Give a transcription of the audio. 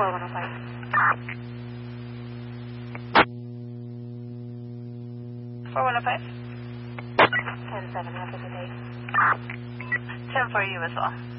4105. 4105. 10-7, have a good day. 10 for you as well.